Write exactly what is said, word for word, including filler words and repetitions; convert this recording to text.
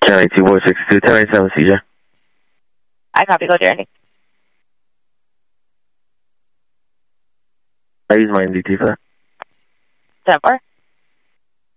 Charlie two four six two, ten ninety-seven, C J. I copy, go Jeremy. I use my N D T for that. ten four.